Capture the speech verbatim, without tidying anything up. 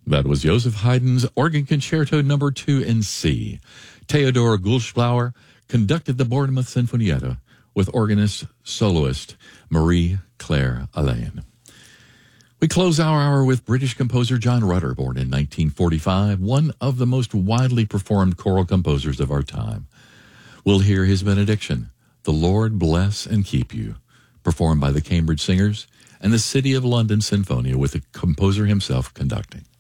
That was Joseph Haydn's Organ Concerto Number Two in C. Theodor Gulschblauer conducted the Bournemouth Sinfonietta with organist soloist Marie-Claire Alain. We close our hour with British composer John Rutter, born in nineteen forty-five, one of the most widely performed choral composers of our time. We'll hear his benediction, "The Lord Bless and Keep You," performed by the Cambridge Singers and the City of London Sinfonia with the composer himself conducting.